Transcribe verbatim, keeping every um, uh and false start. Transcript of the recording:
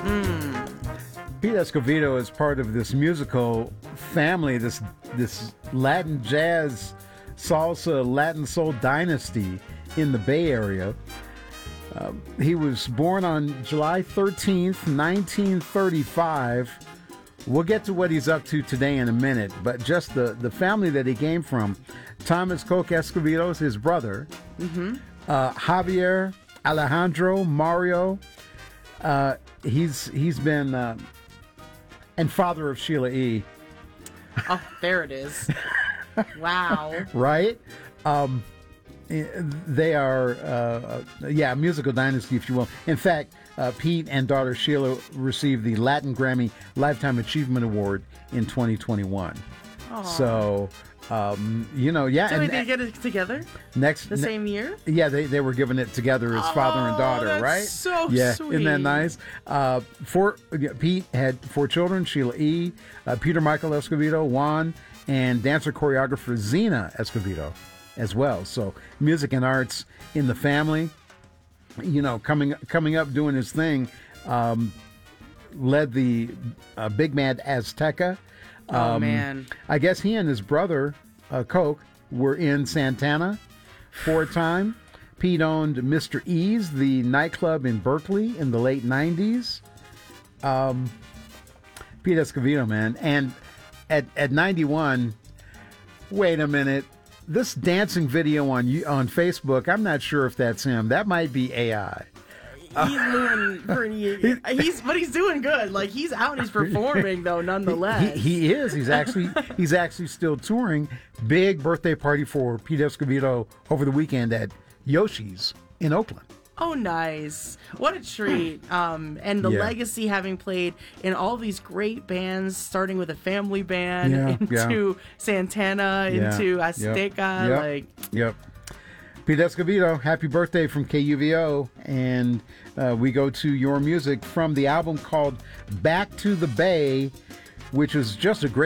Pete Escovedo is part of this musical family, this this Latin jazz, salsa, Latin soul dynasty in the Bay Area. Uh, he was born on July thirteenth, nineteen thirty-five. We'll get to what he's up to today in a minute, but just the, the family that he came from. Thomas Coke Escovedo is his brother. Mm-hmm. Uh, Javier, Alejandro, Mario. Uh, he's he's been... Uh, and father of Sheila E. Oh, there it is. Wow. Right? Um, they are, uh, uh, yeah, a musical dynasty, if you will. In fact, uh, Pete and daughter Sheila received the Latin Grammy Lifetime Achievement Award in twenty twenty-one. Aww. So, um, you know, yeah. So and, they get it together next the ne- same year? Yeah, they, they were giving it together as father and daughter, that's right? So yeah, sweet. Isn't that nice? Uh, four, yeah, Pete had four children: Sheila E., uh, Peter Michael Escovedo, Juan, and dancer choreographer Zena Escovedo as well. So music and arts in the family. You know, coming coming up doing his thing. Um, led the uh, Big Mad Azteca. Um, oh man! I guess he and his brother uh, Coke were in Santana for a time. Pete owned Mister E's, the nightclub in Berkeley in the late nineties. Um, Pete Escovedo, man, and at at ninety-one. Wait a minute. This dancing video on on Facebook, I'm not sure if that's him. That might be A I. He's moving pretty. He's but he's doing good. Like he's out. He's performing though, nonetheless. He, he is. He's actually he's actually still touring. Big birthday party for Pete Escovedo over the weekend at Yoshi's in Oakland. Oh, nice! What a treat! Um, and the Yeah. legacy, having played in all these great bands, starting with a family band Yeah, into yeah. Santana, Yeah. into Yep. Azteca, Yep. like. Yep. Pete Escovedo, happy birthday from K U V O. And uh, we go to your music from the album called Back to the Bay, which is just a great